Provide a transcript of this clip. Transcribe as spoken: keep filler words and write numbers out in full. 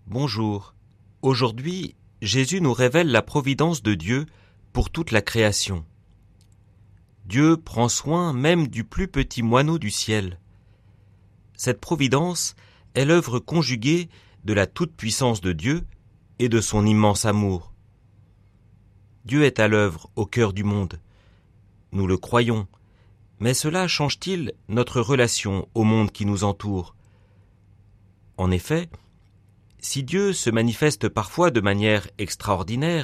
Bonjour. Aujourd'hui, Jésus nous révèle la providence de Dieu pour toute la création. Dieu prend soin même du plus petit moineau du ciel. Cette providence est l'œuvre conjuguée de la toute-puissance de Dieu et de son immense amour. Dieu est à l'œuvre au cœur du monde. Nous le croyons, mais cela change-t-il notre relation au monde qui nous entoure ? En effet, si Dieu se manifeste parfois de manière extraordinaire